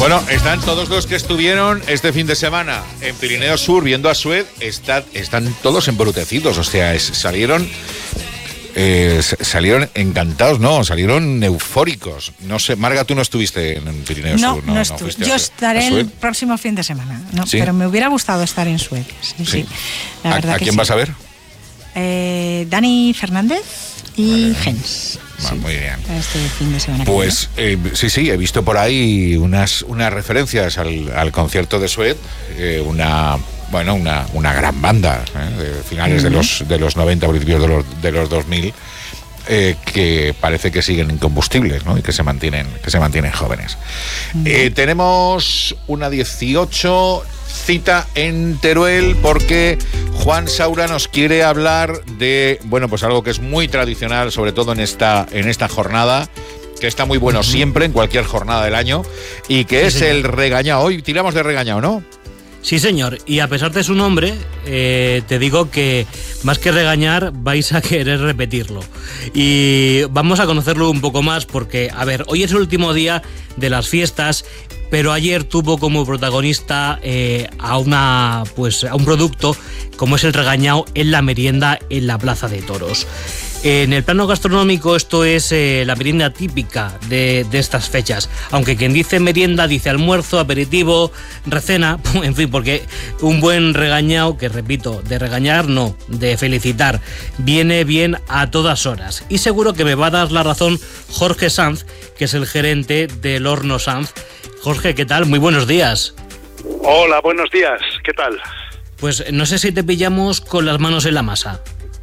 Bueno, están todos los que estuvieron este fin de semana en Pirineo Sur viendo a Suez, están todos embrutecidos, o sea, salieron encantados, no, salieron eufóricos. No sé, Marga, tú no estuviste en Pirineo Sur, ¿no? No estuve. Yo estaré el próximo fin de semana, ¿no? ¿Sí? Pero me hubiera gustado estar en Suez. Sí. La verdad ¿A quién vas a ver? Dani Fernández y Gens. Sí, muy bien. Este fin de semana. Pues sí, he visto por ahí unas referencias al concierto de Suez, una gran banda de finales de los 90, principios de los 2000, que parece que siguen incombustibles, ¿no? Y que se mantienen jóvenes. Tenemos una 18 cita en Teruel porque Juan Saura nos quiere hablar de, pues algo que es muy tradicional, sobre todo en esta jornada, que está muy bueno siempre, en cualquier jornada del año, y que es el regañao. Hoy tiramos de regañao, ¿no? Sí, señor, y a pesar de su nombre, te digo que más que regañar vais a querer repetirlo. Y vamos a conocerlo un poco más porque, hoy es el último día de las fiestas, pero ayer tuvo como protagonista a un producto como es el regañao en la merienda en la Plaza de Toros. En el plano gastronómico esto es la merienda típica de estas fechas, aunque quien dice merienda dice almuerzo, aperitivo, recena, en fin, porque un buen regañao, que repito, de regañar no, de felicitar, viene bien a todas horas. Y seguro que me va a dar la razón Jorge Sanz, que es el gerente del Horno Sanz. Jorge, ¿qué tal? Muy buenos días. Hola, buenos días, ¿qué tal? Pues no sé si te pillamos con las manos en la masa.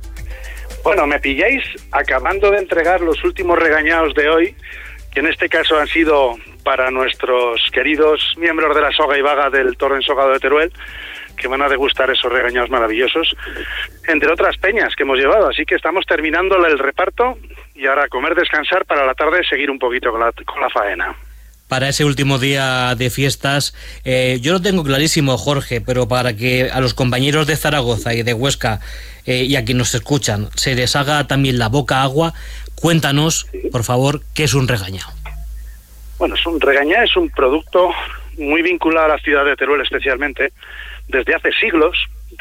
Bueno, me pilláis acabando de entregar los últimos regañaos de hoy, que en este caso han sido para nuestros queridos miembros de la soga y vaga del Toro Ensogado de Teruel, que van a degustar esos regañaos maravillosos, entre otras peñas que hemos llevado. Así que estamos terminando el reparto y ahora comer, descansar para la tarde seguir un poquito con la faena. Para ese último día de fiestas, yo lo tengo clarísimo, Jorge, pero para que a los compañeros de Zaragoza y de Huesca y a quienes nos escuchan se les haga también la boca agua, cuéntanos, por favor, ¿qué es un regañao? Bueno, un regañao es un producto muy vinculado a la ciudad de Teruel especialmente, desde hace siglos,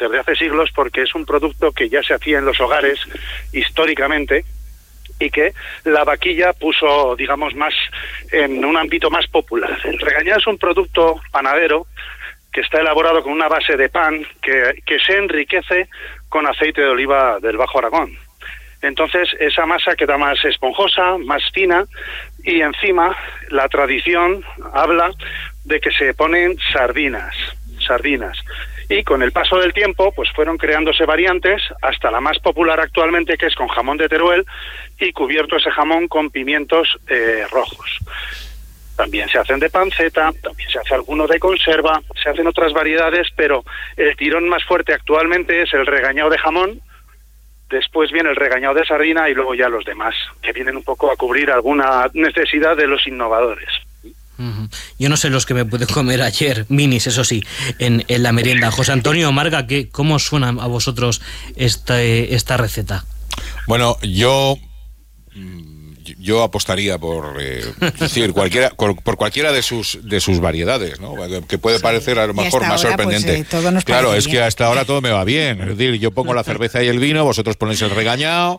porque es un producto que ya se hacía en los hogares históricamente, y que la vaquilla puso, digamos, más en un ámbito más popular. El regañao es un producto panadero que está elaborado con una base de pan que se enriquece con aceite de oliva del Bajo Aragón. Entonces esa masa queda más esponjosa, más fina, y encima la tradición habla de que se ponen sardinas. Y con el paso del tiempo, pues fueron creándose variantes hasta la más popular actualmente, que es con jamón de Teruel y cubierto ese jamón con pimientos rojos. También se hacen de panceta, también se hace alguno de conserva, se hacen otras variedades, pero el tirón más fuerte actualmente es el regañao de jamón, después viene el regañao de sardina y luego ya los demás, que vienen un poco a cubrir alguna necesidad de los innovadores. Yo no sé los que me pude comer ayer, minis, eso sí, en la merienda. José Antonio, Marga, ¿cómo suena a vosotros esta receta? Bueno, yo apostaría por cualquiera de sus variedades, ¿no? Que puede parecer a lo mejor más sorprendente. Pues, claro, es que hasta ahora todo me va bien. Es decir, yo pongo la cerveza y el vino, vosotros ponéis el regañao.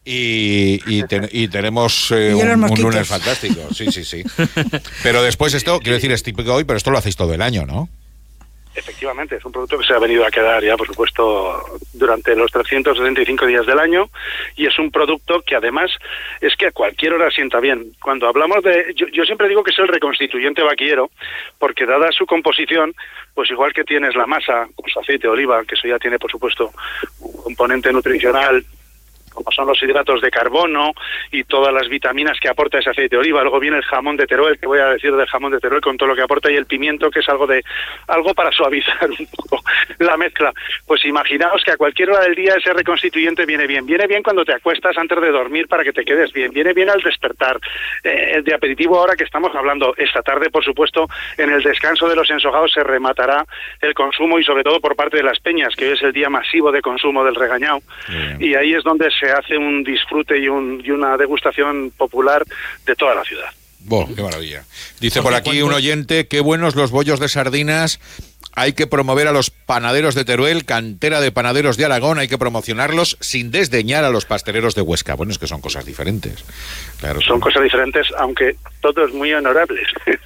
Y tenemos un lunes fantástico, sí. Pero después esto, quiero decir, es típico hoy, pero esto lo hacéis todo el año, ¿no? Efectivamente, es un producto que se ha venido a quedar ya, por supuesto, durante los 375 días del año, y es un producto que además es que a cualquier hora sienta bien. Cuando hablamos de... Yo siempre digo que es el reconstituyente vaquillero, porque dada su composición, pues igual que tienes la masa con su aceite de oliva, que eso ya tiene, por supuesto, un componente nutricional, como son los hidratos de carbono y todas las vitaminas que aporta ese aceite de oliva. Luego viene el jamón de Teruel, que voy a decir del jamón de Teruel con todo lo que aporta, y el pimiento, que es algo para suavizar un poco la mezcla. Pues imaginaos que a cualquier hora del día ese reconstituyente viene bien. Viene bien cuando te acuestas antes de dormir para que te quedes bien. Viene bien al despertar. El de aperitivo, ahora que estamos hablando esta tarde, por supuesto, en el descanso de los ensogados se rematará el consumo, y sobre todo por parte de las peñas, que hoy es el día masivo de consumo del regañao. Y ahí es donde se hace un disfrute y una degustación popular de toda la ciudad. Qué maravilla. Dice por aquí un oyente, qué buenos los bollos de sardinas. Hay que promover a los panaderos de Teruel, cantera de panaderos de Aragón, hay que promocionarlos sin desdeñar a los pasteleros de Huesca. Bueno, es que son cosas diferentes. Claro, son cosas diferentes, aunque todo es muy honorables.